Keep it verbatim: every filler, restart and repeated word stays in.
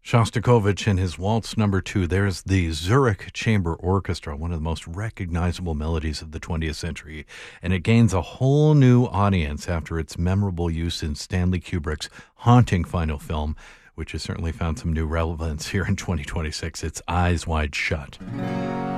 Shostakovich and his Waltz Number Two. There's the Zurich Chamber Orchestra, one of the most recognizable melodies of the twentieth century, and it gains a whole new audience after its memorable use in Stanley Kubrick's haunting final film, which has certainly found some new relevance here in twenty twenty-six. It's Eyes Wide Shut.